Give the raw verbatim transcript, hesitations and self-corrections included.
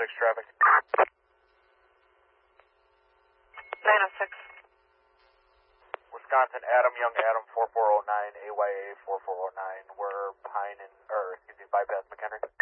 six traffic. nine oh six. Wisconsin, Adam, Young Adam, four four oh nine, A Y A four four oh nine. We're Pine and, or excuse me, bypass McHenry.